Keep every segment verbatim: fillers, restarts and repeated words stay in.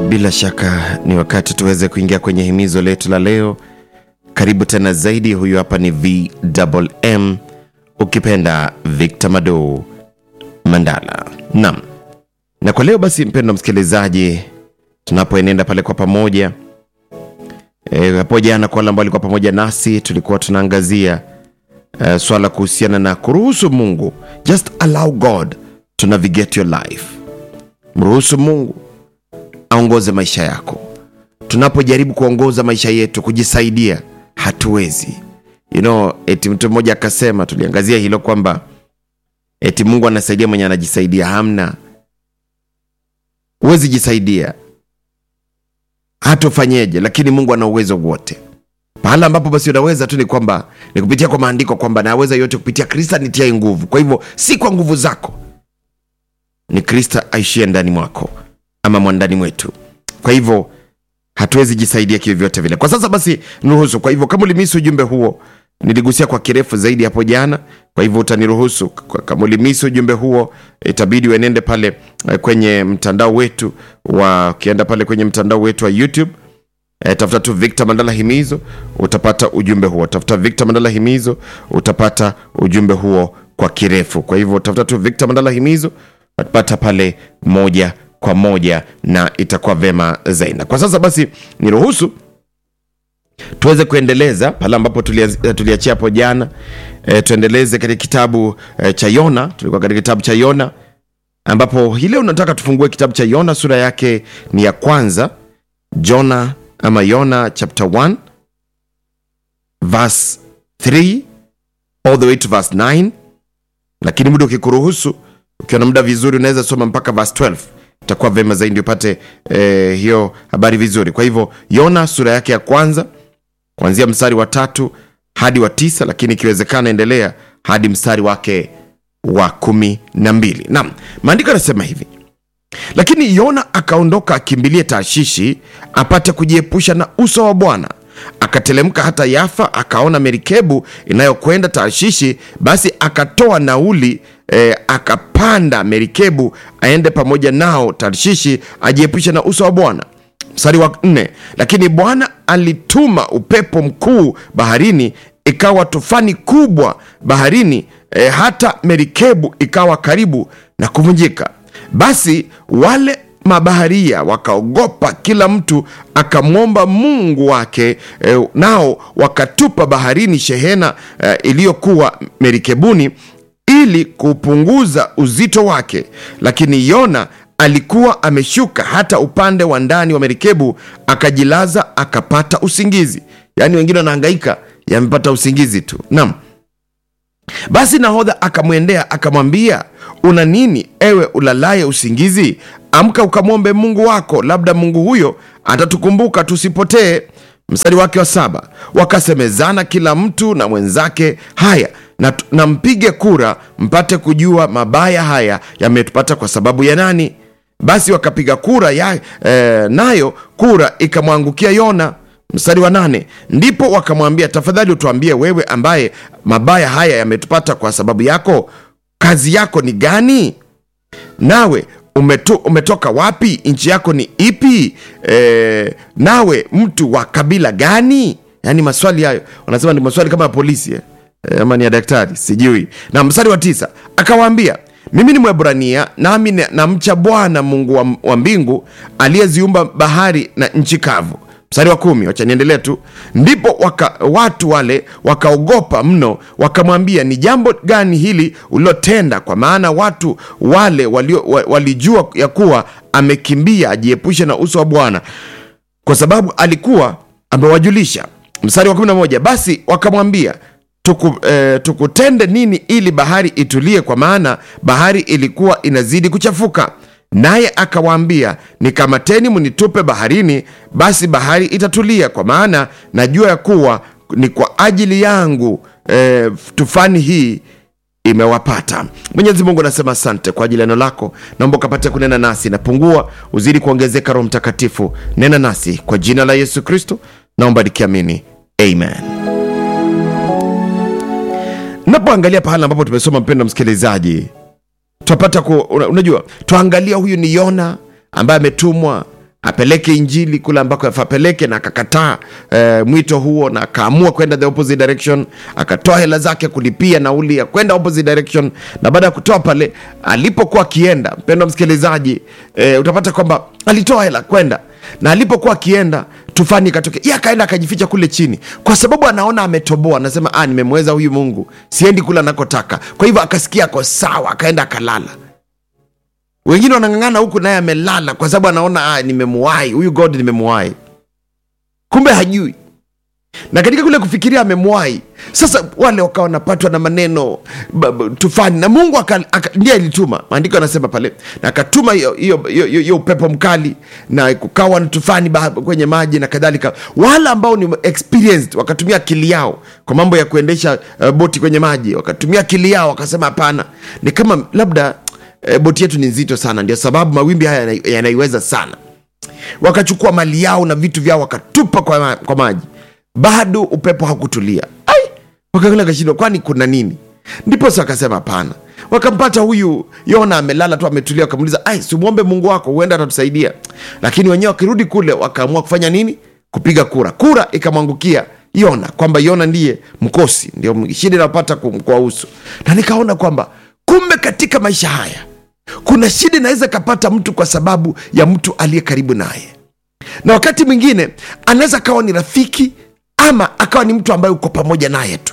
Bila shaka ni wakati tuweze kuingia kwenye himizo letu la leo. Karibu tena zaidi, huyu hapa ni V M M, ukipenda Victor Mado Mandala. Naam. Na kwa leo basi, mpendwa msikilizaji, tunapoenenda pale kwa pamoja, e, hapo jana kwa wale ambao walikuwa pamoja nasi tulikuwa tunaangazia e, swala kuhusiana na kuruhusu Mungu, just allow God to navigate your life. Mruhusu Mungu aongoze maisha yako. Tunapojaribu kuongoza maisha yetu kujisaidia, hatuwezi. You know, eti mtu mmoja akasema, tuliangazia hilo kwamba eti Mungu anasaidia mwenye anajisaidia. Hamna. Huwezi jisaidia, hata ufanyeje, lakini Mungu ana uwezo wote. Pahala ambapo basi unaweza tu ni kwamba ni kupitia kwa maandiko kwamba naweza yote kupitia Kristo anitia nguvu. Kwa hivyo si kwa nguvu zako, ni Kristo aishie ndani mwako ama mwandani mwetu. Kwa hivyo hatuwezi jisaidia kivyovyote vile. Kwa sasa basi niruhusu, kwa hivyo kama ulimisi ujumbe huo, niligusia kwa kirefu zaidi hapo jana, kwa hivyo utaniruhusu. Kama ulimisi ujumbe huo, itabidi uenende pale kwenye mtandao wetu wa, ukienda pale kwenye mtandao wetu wa YouTube, e, tafuta tu Victor Mandala Himizo, utapata ujumbe huo. Tafuta Victor Mandala Himizo, utapata ujumbe huo kwa kirefu. Kwa hivyo tafuta tu Victor Mandala Himizo, utapata pale moja kwa moja na itakuwa vema zaidi. Kwa sasa basi niruhusu tuweze kuendeleza pale ambapo tuliachia hapo jana. E, tuendeleze katika kitabu e, cha Yona. Tulikuwa katika kitabu cha Yona, ambapo hii leo nataka tufungue kitabu cha Yona, sura yake ni ya kwanza. Jona ama Yona chapter one verse three all the way to verse nine. Lakini muda ukikuruhusu, ukiona muda vizuri, unaweza soma mpaka verse twelve. Itakuwa vema zaidi upate eh, hiyo habari vizuri. Kwa hivyo Yona sura yake ya kwanza kuanzia mstari wa tatu hadi wa tisa, lakini ikiwezekana endelea hadi mstari wake wa kumi na mbili. Naam, maandiko yanasema hivi: lakini Yona akaondoka akimbilie Tarshishi apate kujiepusha na uso wa Bwana. Akatelemka hata Yafa, akaona merikebu inayokwenda Tarshishi, basi akatoa nauli e, akapanda merikebu aende pamoja nao Tarshishi, ajiepushe na uso wa Bwana. Mstari wa nne, lakini Bwana alituma upepo mkuu baharini, ikawa tufani kubwa baharini, e, hata merikebu ikawa karibu na kuvunjika. Basi wale mabaharia wakaogopa, kila mtu akamwomba Mungu wake, e, nao wakatupa baharini shehena e, iliyokuwa merikebuni ili kupunguza uzito wake. Lakini Yona alikuwa ameshuka hata upande wa ndani wa merikebu, akajilaza akapata usingizi. Yaani wengine wanahangaika, yamepata usingizi tu. Naam. Basi nahodha akamwendea akamwambia, una nini ewe ulalaye usingizi? Amka ukamwombe Mungu wako, labda Mungu huyo atatukumbuka tusipotee. Mstari wake wa saba, wakasemezana kila mtu na mwenzake, haya na, na mpige kura mpate kujua mabaya haya yametupata kwa sababu ya nani. Basi wakapiga kura ya, e, nayo kura ikamwangukia Yona. Mstari wa nane, ndipo wakamwambia, tafadhali utuambie wewe ambaye mabaya haya yametupata kwa sababu yako, kazi yako ni gani? Nawe umeto, umetoka wapi? Nchi yako ni ipi? E, nawe mtu wa kabila gani? Yani maswali hayo wanasema ni maswali kama ya polisi eh? E, ama ni ya daktari, sijui. Na mstari wa tisa, akawaambia, mimi ni Mwebrania, nami namcha Bwana Mungu wa, wa mbingu, aliyeziumba bahari na nchi kavu. Mstari wa kumi, wacha niendelee tu. Ndipo waka, watu wale wakaogopa mno, wakamwambia, ni jambo gani hili ulilotenda? Kwa maana watu wale walio, walijua ya kuwa amekimbia ajiepushe na uso wa Bwana, kwa sababu alikuwa amewajulisha. Mstari wa kumi na moja, basi wakamwambia, tuku, eh, tukutende nini ili bahari itulie? Kwa maana bahari ilikuwa inazidi kuchafuka. Naye akawaambia, nikamateni mnitupe baharini, basi bahari itatulia, kwa maana najua ya kuwa ni kwa ajili yangu e, tufani hii imewapata. Mwenyezi Mungu anasema asante kwa ajili ya neno lako. Naomba ukapate kunena nasi, napungua uzidi kuongezeka. Roho Mtakatifu, nena nasi kwa jina la Yesu Kristo naomba nikiamini, amen. Napoangalia pahala ambapo tumesoma, mpendwa msikilizaji, tupata ku, unajua tuangalia huyu ni Yona ambaye ametumwa apeleke injili kule ambako afapeleke, na akakataa e, mwito huo, na akaamua kwenda the opposite direction. Akatoa hela zake kulipia nauli ya kwenda opposite direction, na baada ya kutoa pale alipokuwa akienda, mpendwa msikilizaji, e, utapata kwamba alitoa hela kwenda, na alipokuwa akienda tufani ikatokea, yeye akaenda akajificha kule chini, kwa sababu anaona ametoboa. Anasema ah, nimemweza huyu Mungu, siendi kule anakotaka. Kwa hivyo akasikia ako sawa, akaenda akalala. Wengine wanangangana huku, naye amelala kwa sababu anaona ah, nimemuwai huyu God, nimemuwai. Kumbe hajui. Na katika kule kufikiria amemuwai, sasa wale wakawa wanapatwa na maneno tufani, na Mungu ndiye alituma. Maandiko yanasema pale, na akatuma hiyo hiyo upepo mkali, na kukawa na tufani kwenye maji na kadhalika. Wale ambao ni experienced wakatumia akili yao kwa mambo ya kuendesha uh, boti kwenye maji, wakatumia akili yao, wakasema hapana, ni kama labda E, boti yetu ni nzito sana, ndio sababu mawimbi haya yanaiweza sana. Wakachukua mali yao na vitu vyao wakatupa kwa, ma, kwa maji. Bado upepo hakutulia. Ai, wakaangalia kashindwa, kwani kuna nini? Ndipo sasa wakasema hapana. Wakampata huyu Yona amelala tu ametulia, wakamuuliza, "Ai, si muombe Mungu wako, huenda atatusaidia." Lakini wenyewe wakirudi kule wakaamua kufanya nini? Kupiga kura. Kura ikamwangukia Yona, kwamba Yona ndiye mkosi, ndio shida inapata kwa uso. Na nikaona kwamba kumbe katika maisha haya kuna shida inaweza kapata mtu kwa sababu ya mtu aliye karibu naye, na wakati mwingine anaweza kawa ni rafiki ama akawa ni mtu ambaye uko pamoja naye tu.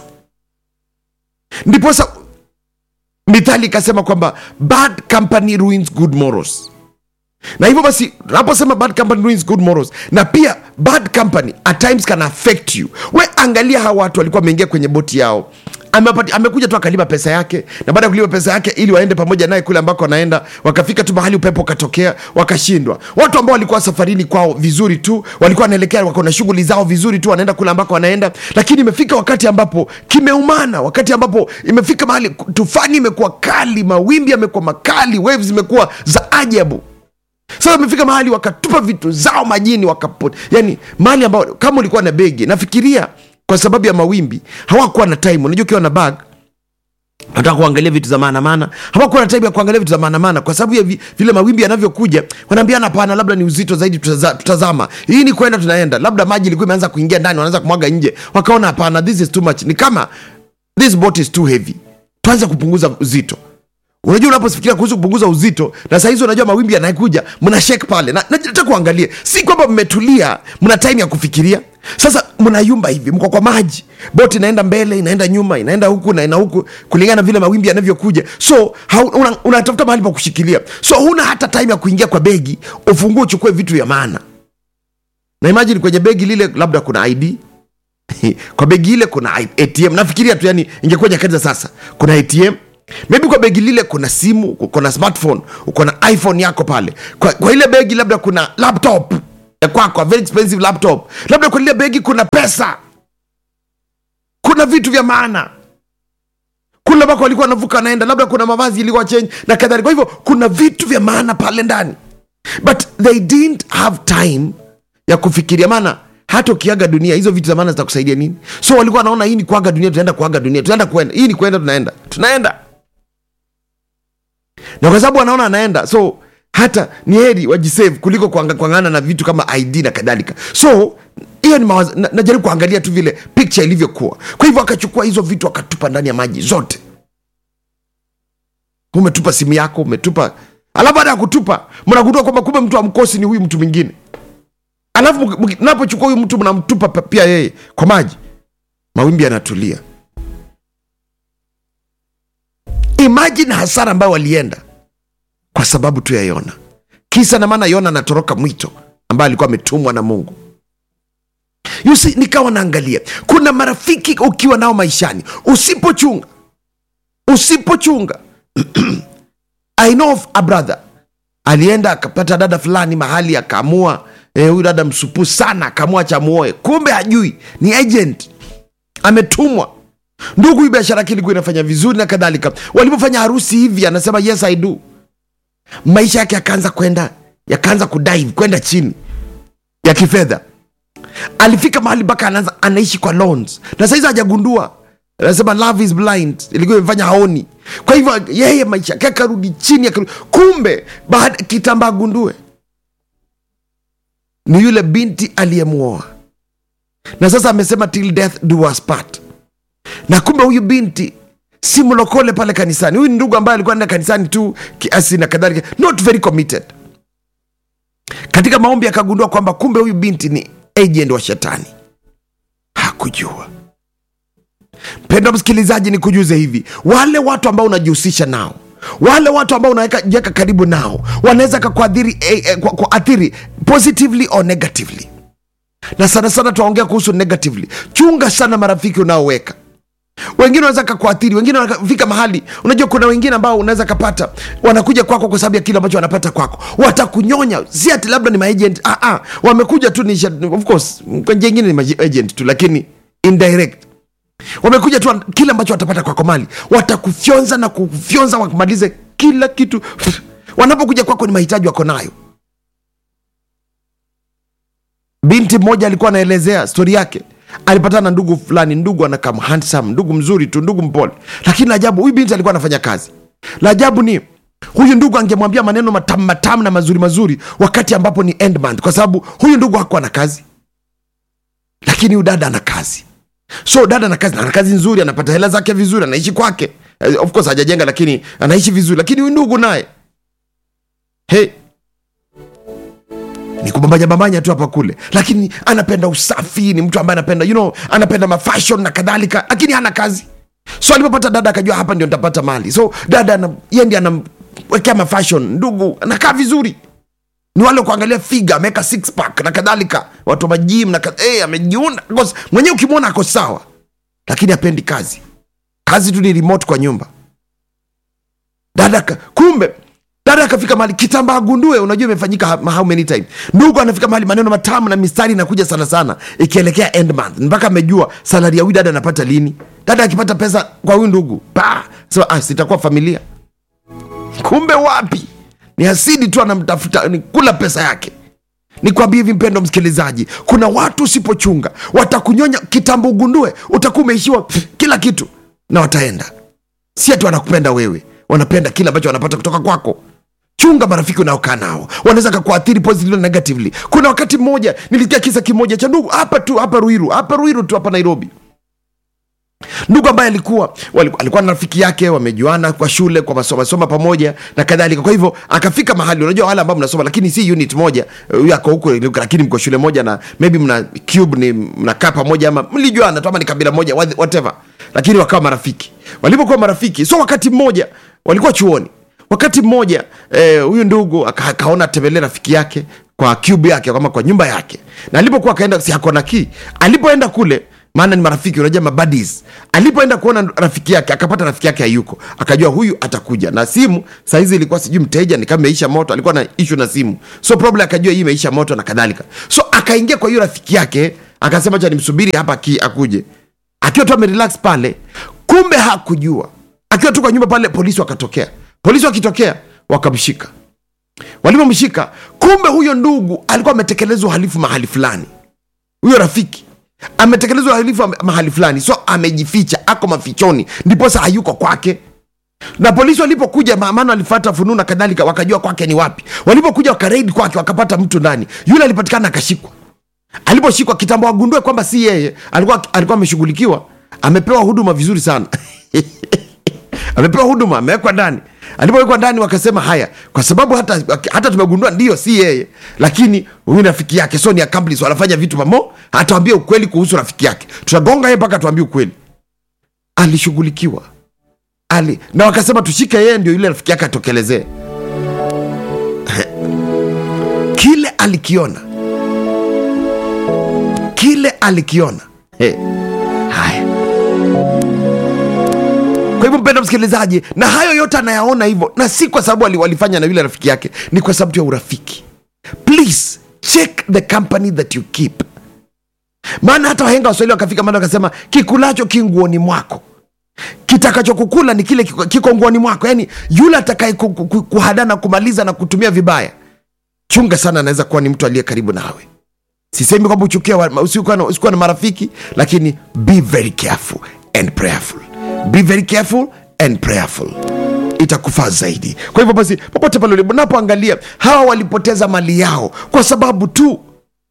Ndipo sasa Mithali ikasema kwamba bad company ruins good morals. Na hivyo basi tunaposema bad company ruins good morals, na pia bad company at times can affect you. We angalia hawa watu walikuwa wameingia kwenye boti yao, amekuja tu akalipa pesa yake, na baada ya kulipa pesa yake ili waende pamoja naye kule ambako wanaenda, wakafika tu mahali upepo katokea, wakashindwa. Watu ambao walikuwa safarini kwao vizuri tu, walikuwa wanaelekea, wako na shughuli zao vizuri tu, wanaenda kule ambako wanaenda, lakini imefika wakati ambapo kimeumana, wakati ambapo imefika mahali tufani imekuwa kali, mawimbi yamekuwa makali, waves zimekuwa za ajabu. Sasa imefika mahali wakatupa vitu zao majini, wakapota. Yani mahali ambao kama ulikuwa na begi, nafikiria kwa sababu ya mawimbi hawakuwa na time. Unajua ukiwa na bag unataka kuangalia vitu za maana maana, hawakuwa na time ya kuangalia vitu za maana maana kwa sababu ya vile mawimbi yanavyokuja. Wanaambiana hapana, labda ni uzito zaidi, tutazama. Hii ni kwenda tunaenda. Labda maji ilikuwa imeanza kuingia ndani, wanaanza kumwaga nje. Wakaona hapana, this is too much. Ni kama this boat is too heavy. Tuanze kupunguza uzito. Unajua unaposifikiria kuhusu kupunguza uzito, na saa hizo unajua mawimbi yanakuja, mna shake pale. Na nataka kuangalia, si kwamba mmetulia, mna time ya kufikiria. Sasa mnayumba hivi, mko kwa maji, boti inaenda mbele, inaenda nyuma, inaenda huku na ina huku kulingana vile mawimbi yanavyokuja. So unatafuta una mahali pa kushikilia. So huna hata time ya kuingia kwa begi, ufungue uchukue vitu vya maana. Na imagine kwenye begi lile labda kuna I D. Kwa begi ile kuna A T M. Nafikiria tu, yani ingekuwa nyakati za sasa, kuna A T M. Maybe kwa begi lile kuna simu, kuna smartphone, uko na iPhone yako pale. Kwa, kwa ile begi labda kuna laptop ya kwako, very expensive laptop. Labda kwa ile begi kuna pesa, kuna vitu vya maana. Kuna bako walikuwa wanavuka naenda, labda kuna mavazi ilikuwa change na kadhalika. Kwa hivyo kuna vitu vya maana pale ndani, but they didn't have time ya kufikiria. Maana hata ukiaga dunia, hizo vitu za maana zitakusaidia nini? So walikuwa wanaona hii ni kuaga dunia, tunaenda kuaga dunia, tunaenda kwenda, hii ni kwenda, tunaenda tunaenda na kwa sababu wanaona anaenda, so hata ni heri wajisave kuliko kuangana na vitu kama I D na kadhalika. So hiyo ni mawazo, na, najaribu kuangalia tu vile picture ilivyokuwa. Kwa hivyo akachukua hizo vitu akatupa ndani ya maji zote. Umetupa simu yako, umetupa, alafu baada ya kutupa mnagundua kwamba kumbe mtu amkosi ni huyu mtu mwingine. Alafu mnapochukua huyu mtu mnamtupa pia yeye kwa maji, mawimbi yanatulia. Imagine hasara ambayo walienda kwa sababu tu ya Yona. Kisa na maana Yona anatoroka mwito ambaye alikuwa ametumwa na Mungu. You see, nikawa naangalia, kuna marafiki ukiwa nao maishani, usipochunga usipochunga I know of a brother alienda akapata dada fulani mahali, akaamua eh, huyu dada msupu sana, akaamua cha muoe. Kumbe hajui ni agent, ametumwa. Ndugu, hii biashara yake ilikuwa inafanya vizuri na kadhalika. Walipofanya harusi hivi, anasema yes I do, maisha yake yakaanza kwenda, yakaanza kudive kwenda chini ya kifedha. Alifika mahali baka anaanza anaishi kwa loans, na sasa hajagundua. Anasema love is blind, ilikuwa imefanya haoni. Kwa hivyo yeye maisha yake karudi chini, akarudi. Kumbe baada kitamba gundue, ni yule binti aliyemuoa, na sasa amesema till death do us part. Na kumbe huyu binti si mlokole pale kanisani. Huyu ndugu ambaye alikuwa anaenda kanisani tu kiasi na kadhalika, not very committed. Katika maombi akagundua kwamba kumbe huyu binti ni agent wa shetani. Hakujua. Mpendwa msikilizaji, ni kujuze hivi, wale watu ambao unajihusisha nao, wale watu ambao unaweka karibu nao, wanaweza kukuathiri eh, eh, kuathiri positively or negatively. Na sana sana tunaongea kuhusu negatively. Chunga sana marafiki unaoweka. Wengine wanaweza kukuathiri, wengine wanafika mahali, unajua kuna wengine ambao unaweza kupata wanakuja kwako kwa sababu ya kile ambacho wanapata kwako. Watakunyonya, si ati labda ni agent, ah ah, wamekuja tu ni, of course, kwa njia nyingine ni agent tu, lakini indirect. Wamekuja tu kile ambacho watapata kwako mali, watakufyonza na kufyonza wakumalize kila kitu. Wanapokuja kwako ni mahitaji wako nayo. Binti mmoja alikuwa anaelezea story yake. Alipatana na ndugu fulani, ndugu anakam handsome, ndugu mzuri tu, ndugu mpole. Lakini ajabu, huyu binti alikuwa anafanya kazi. La ajabu ni huyu ndugu angemwambia maneno matamu matamu na mazuri mazuri wakati ambapo ni end month, kwa sababu huyu ndugu hakuwa na kazi. Lakini huyu dada ana kazi. So dada ana kazi, ana kazi nzuri, anapata hela zake vizuri, anaishi kwake. Of course hajajenga lakini anaishi vizuri. Lakini huyu ndugu naye, hey, ni kubambanya bambanya tu hapa kule, lakini anapenda usafi, ni mtu ambaye anapenda, you know, anapenda mafashion na kadhalika, lakini hana kazi. So alipopata dada akajua hapa ndio nitapata mali. So dada yeye ndiye anamwekea mafashion, ndugu anakaa vizuri. Ni wale kuangalia figa, ameka six pack na kadhalika, watu wa gym na eh hey, amejiona. Mwenyewe ukimwona ako sawa, lakini hapendi kazi. Kazi tu ni remote kwa nyumba. Dada kumbe dada akafika mahali kitambaa gundue, unajua imefanyika how many time. Ndugu anafika mahali maneno matamu na mistari inakuja sana sana ikielekea end month. Mpaka amejua salary ya huyu dada anapata lini. Dada akipata pesa kwa huyu ndugu, pa, so ah, sitakuwa familia. Kumbe wapi? Ni hasidi tu anamtafuta, ni kula pesa yake. Nikwambie hivi mpendo msikilizaji, kuna watu usipochunga watakunyonya kitambo gundue, utakuwa umeishiwa kila kitu na wataenda. Si ati wanakupenda wewe, wanapenda kila ambacho wanapata kutoka kwako. Chunga marafiki unaokaa nao, wanaweza kukuathiri positively negatively. Kuna wakati mmoja nilisikia kisa kimoja cha ndugu hapa tu hapa Ruiru, hapa Ruiru tu hapa Nairobi. Ndugu ambaye alikuwa alikuwa na rafiki yake, wamejuana kwa shule, kwa masomo soma pamoja na kadhalika. Kwa hivyo akafika mahali, unajua wale ambao mnasoma lakini si unit moja, huyu ako huko lakini mko shule moja na maybe mna cube, ni mnakaa pamoja ama mlijuana tu ama ni kabila moja whatever, lakini wakawa marafiki. Walipokuwa marafiki, so wakati mmoja walikuwa chuoni. Wakati mmoja eh, huyu ndugu akaona tembelea rafiki yake kwa cube yake kama kwa nyumba yake. Na alipokuwa kaenda, si hakona key. Alipoenda kule, maana ni marafiki, unajua mabuddies. Alipoenda kuona rafiki yake, akapata rafiki yake hayuko. Akajua huyu atakuja. Na simu saa hizi ilikuwa sijui mteja ni kama imeisha moto, alikuwa na issue na simu. So problem akajua hii imeisha moto na kadhalika. So akaingia kwa hiyo rafiki yake, akasema acha nimsubiri hapa ki akuje. Akiwa tu amerelax pale, kumbe hakujua. Akiwa tu kwa nyumba pale, polisi wakatokea. Polisi wakitokea wakamshika. Walipomshika, kumbe huyo ndugu alikuwa ametekeleza uhalifu mahali fulani. Huyo rafiki ametekeleza uhalifu mahali fulani, so amejificha, ako mafichoni, ndipo sasa hayuko kwake. Na polisi walipokuja, maana alifuata fununu kadhalika, wakajua kwake ni wapi. Walipokuja wakaraid kwake, wakapata mtu ndani. Yule alipatikana akashikwa. Aliposhikwa kitambo wagundue kwamba si yeye, alikuwa alikuwa ameshughulikiwa, amepewa huduma vizuri sana. Amepewa huduma, amewekwa ndani. Alipowekwa ndani wakasema haya, kwa sababu hata hata tumegundua ndio si yeye, lakini huyu rafiki yake, so ni accomplice, wanafanya vitu mamo, atawaambia ukweli kuhusu rafiki yake. Tutagonga yeye mpaka tuambie ukweli. Alishughulikiwa. Ali, na wakasema tushike yeye ndio yule rafiki yake atokelezee. Kile alikiona. Kile alikiona. Hey. Haya. Kwa hivyo mpendwa msikilizaji, na hayo yote anayaona hivyo, na si kwa sababu walifanya na yule rafiki yake, ni kwa sababu ya urafiki. Please check the company that you keep. Maana hata wahenga Waswahili wakafika mahali wakasema kikulacho kinguoni mwako, kitakacho kukula ni kile kiko nguoni mwako. Yani yule atakaye kuhadana, kumaliza na kutumia vibaya, chunga sana, anaweza kuwa ni mtu aliye karibu nawe. Sisemi kwamba uchukia usikuwa na marafiki, lakini be very careful and prayerful. Be very careful and prayerful. Itakufaa zaidi. Kwa hivyo basi, popote pale unapoangalia, hawa walipoteza mali yao kwa sababu tu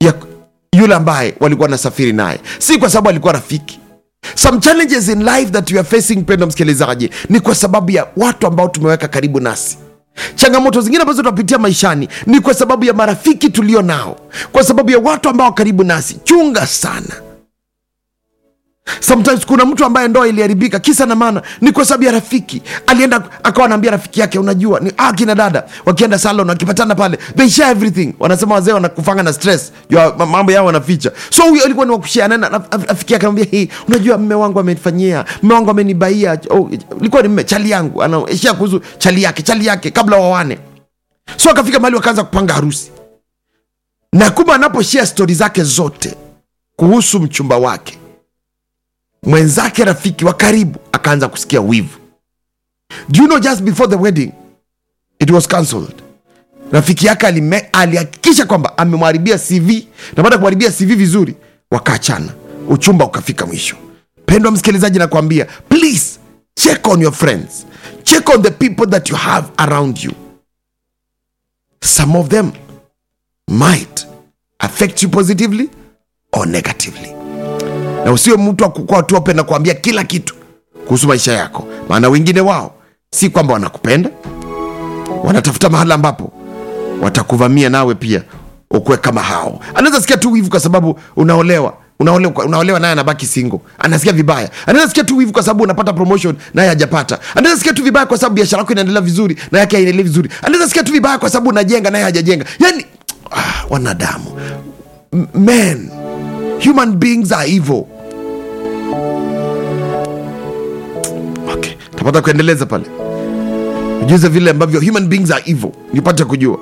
ya yule ambaye walikuwa nasafiri naye, si kwa sababu alikuwa rafiki. Some challenges in life that we are facing, mpendwa msikilizaji, ni kwa sababu ya watu ambao tumeweka karibu nasi. Changamoto zingine ambazo tunapitia maishani ni kwa sababu ya marafiki tulio nao, kwa sababu ya watu ambao karibu nasi. Chunga sana. Sometimes kuna mtu ambaye ndoa iliharibika kisa na maana ni kwa sababu ya rafiki. Alienda akawa anaambia rafiki yake, unajua ni ah, kina dada wakienda salon wakipatana pale, they share everything. Wanasema wazee wanakufanga na stress, mambo yao wanaficha. So huyo alikuwa ni wakushare na rafiki yake, anamwambia hey, unajua mume wangu amenifanyia, mume wangu amenibaia. Oh, ilikuwa ni mume chali yangu, anaishia kuhusu chali yake, chali yake kabla wawane. So akafika mahali wakaanza kupanga harusi. Na kumbe anaposhare stories zake zote kuhusu mchumba wake, mwenzake rafiki wa karibu akaanza kusikia wivu. Do you know, just before the wedding it was cancelled. Rafiki yake alihakikisha kwamba amemharibia C V, na baada ya kumharibia C V vizuri wakaachana, uchumba ukafika mwisho. Pendwa msikilizaji, nakwambia please check on your friends, check on the people that you have around you. Some of them might affect you positively or negatively. Na usiwe mtu akukua tu open na kuambia kila kitu kuhusu maisha yako, maana wengine wao si kwamba wanakupenda, wanatafuta mahali ambapo watakuvamia nawe pia ukue kama hao. Anaweza sikia tu wivu kwa sababu unaolewa, unaolewa, unaolewa naye anabaki single, anasikia vibaya. Anaweza sikia tu wivu kwa sababu unapata promotion naye hajapata. Anaweza sikia tu vibaya kwa sababu biashara yako inaendelea vizuri na yake haiendelei vizuri. Anaweza sikia tu vibaya kwa sababu unajenga naye hajajenga. Yani ah, wanadamu, men, human beings are evil. Okay, tapata kuendeleza pale, ujuze vile ambavyo human beings are evil, nipate kujua.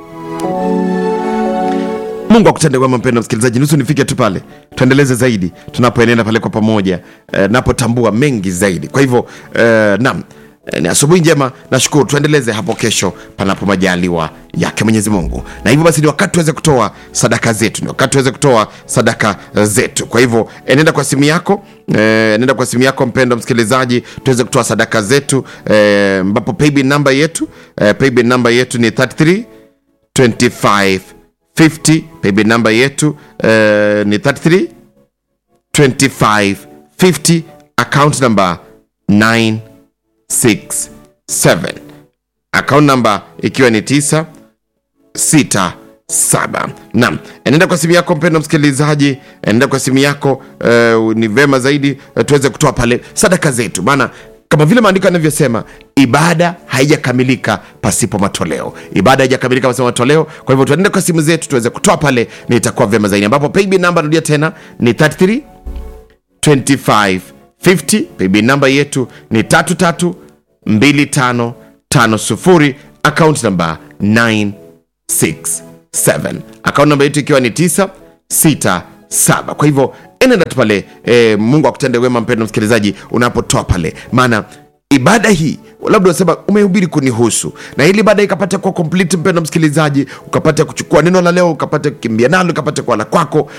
Mungu akutende wema mpendwa msikilizaji. Nusu nifike tu pale, tuendeleze zaidi tunapoenenda pale kwa pamoja, eh, napotambua mengi zaidi. Kwa hivyo eh, naam, eh, ni asubuhi njema, nashukuru. Tuendeleze hapo kesho panapo majaliwa yake Mwenyezi Mungu. Na hivyo basi ni wakati tuweze kutoa sadaka zetu, ni wakati tuweze kutoa sadaka zetu. Kwa hivyo enenda kwa simu yako, eh, nenda kwa simu yako mpendwa msikilizaji, tuweze kutoa sadaka zetu, eh, ambapo paybill number yetu, eh, paybill number yetu ni thirty-three twenty-five fifty. Paybill number yetu uh, ni thirty-three twenty-five fifty. Account number nine six seven. Account number ikiwa ni tisa sita saba. Naam, enenda kwa simu yako mpendwa msikilizaji, enenda kwa simu yako, uh, ni vema zaidi uh, tuweze kutoa pale sadaka zetu, maana kama vile maandiko yanavyosema, ibada haijakamilika pasipo matoleo. Ibada haijakamilika pasipo matoleo. Kwa hivyo tuende kwa simu zetu tuweze kutoa pale, ni itakuwa vyema zaidi, ambapo paybill number, rudia tena, ni thirty-three twenty-five fifty. Paybill number yetu ni tatu tatu mbili tano tano sufuri. Account number nine six seven. Account number yetu ikiwa ni tisa sita saba. Kwa hivyo enenda tu pale, e, Mungu akutende wema mpendwa msikilizaji unapotoa pale, maana ibada hii labda unasema umehubiri kunihusu, na ili ibada ikapata kwa complete mpendwa msikilizaji, ukapata kuchukua neno la leo, ukapata kukimbia nalo, ukapata kwa la kwako,